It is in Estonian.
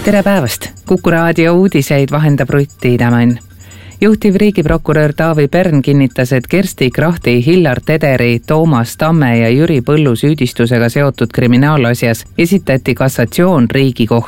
Tere päevast! Kuku raadio uudiseid vahendab Rutt Tiidemann. Juhtiv riigiprokurör Taavi Pern kinnitas, et Kersti Krahti, Hillar Tederi, Toomas Tamme ja Jüri Põllu süüdistusega seotud kriminaalasjas esitati kassatsioon Riigikohtusse.